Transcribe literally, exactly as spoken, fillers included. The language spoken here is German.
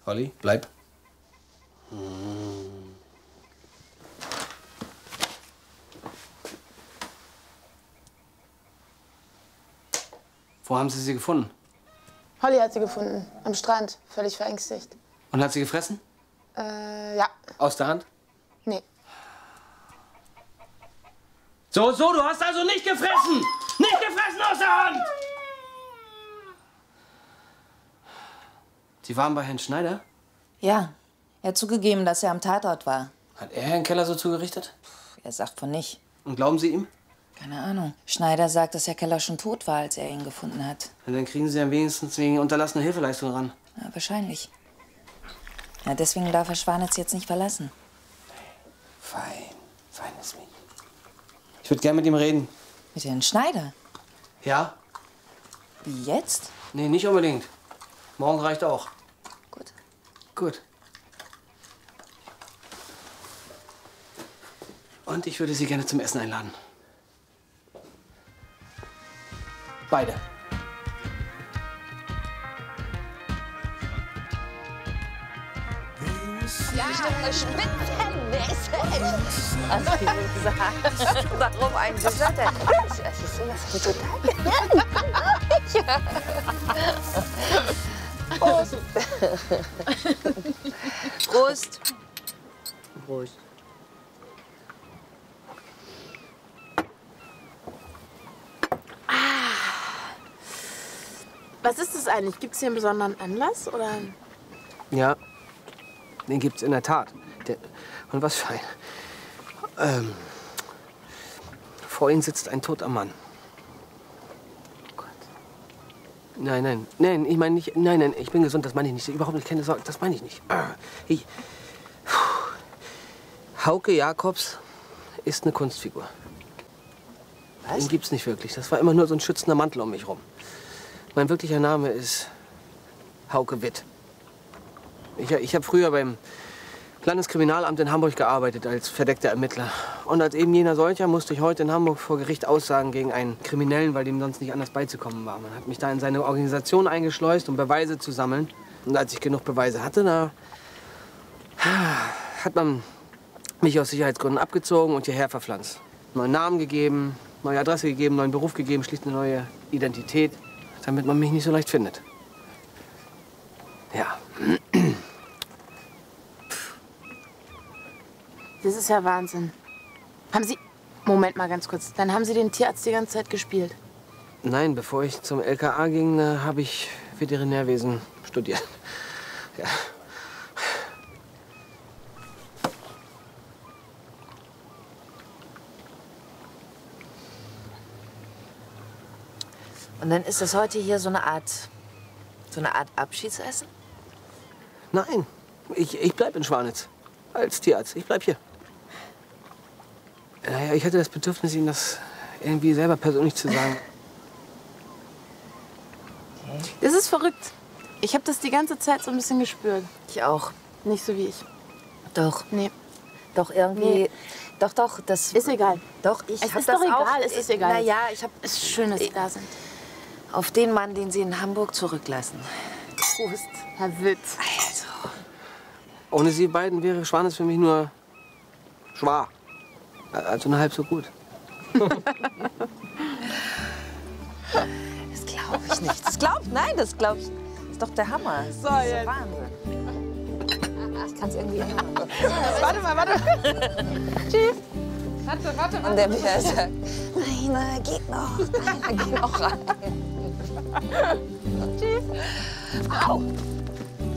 Holly, bleib. Wo haben Sie sie gefunden? Holly hat sie gefunden. Am Strand. Völlig verängstigt. Und hat sie gefressen? Äh, ja. Aus der Hand? Nee. So, so, du hast also nicht gefressen! Nicht gefressen aus der Hand! Sie waren bei Herrn Schneider? Ja. Er hat zugegeben, dass er am Tatort war. Hat er Herrn Keller so zugerichtet? Er sagt von nicht. Und glauben Sie ihm? Keine Ahnung. Schneider sagt, dass Herr Keller schon tot war, als er ihn gefunden hat. Und dann kriegen Sie am wenigstens wegen unterlassener Hilfeleistung ran. Ja, wahrscheinlich. Ja, deswegen darf er Schwanitz jetzt nicht verlassen. Fein, feines Mädchen. Ich würde gerne mit ihm reden. Mit Herrn Schneider? Ja? Wie jetzt? Nee, nicht unbedingt. Morgen reicht auch. Gut. Gut. Und ich würde Sie gerne zum Essen einladen. Beide. Ja, eine Spitzennäse. Hast du gesagt? Warum ein Geschotter? Das ist sowas total. Prost. Prost. Prost. Was ist das eigentlich? Gibt es hier einen besonderen Anlass, oder? Ja, den gibt's in der Tat. Der, und was für ein. Ähm, vor Ihnen sitzt ein toter Mann. Oh Gott. Nein, nein, nein, ich meine nicht. Nein, nein, ich bin gesund, das meine ich nicht. Überhaupt nicht, keine Sorge, das meine ich nicht. Ich, Hauke Jacobs ist eine Kunstfigur. Was? Den gibt's nicht wirklich. Das war immer nur so ein schützender Mantel um mich rum. Mein wirklicher Name ist Hauke Witt. Ich, ich habe früher beim Landeskriminalamt in Hamburg gearbeitet als verdeckter Ermittler. Und als eben jener solcher musste ich heute in Hamburg vor Gericht aussagen gegen einen Kriminellen, weil dem sonst nicht anders beizukommen war. Man hat mich da in seine Organisation eingeschleust, um Beweise zu sammeln. Und als ich genug Beweise hatte, da hat man mich aus Sicherheitsgründen abgezogen und hierher verpflanzt. Neuen Namen gegeben, neue Adresse gegeben, neuen Beruf gegeben, schließlich eine neue Identität, damit man mich nicht so leicht findet. Ja. Das ist ja Wahnsinn. Haben Sie... Moment mal ganz kurz. Dann haben Sie den Tierarzt die ganze Zeit gespielt? Nein, bevor ich zum L K A ging, äh, habe ich Veterinärwesen studiert. Ja. Und dann ist das heute hier so eine Art, so eine Art Abschiedsessen? Nein, ich, ich bleib in Schwanitz. Als Tierarzt. Ich bleib hier. Naja, ich hatte das Bedürfnis, Ihnen das irgendwie selber persönlich zu sagen. Okay. Das ist verrückt. Ich habe das die ganze Zeit so ein bisschen gespürt. Ich auch. Nicht so wie ich. Doch. Nee. Doch, irgendwie. Nee. Doch, doch. Das ist egal. Doch, ich es hab ist das doch egal. auch. Es ist egal. Na ja, ich hab. Es ist schön, dass Sie da sind. Auf den Mann, den Sie in Hamburg zurücklassen. Prost, Herr Witt. Also. Ohne Sie beiden wäre Schwanitz für mich nur Schwa. Also nur halb so gut. Das glaube ich nicht. Das glaub, nein, das glaube ich. Das ist doch der Hammer. So, das ist jetzt. Wahnsinn. Ich kann es irgendwie nicht machen. Warte mal, warte mal. Tschüss. Warte, warte, warte. Und der Michael sagt, nein, na, geht noch. Nein, na, geht noch rein. Tschüss. Au.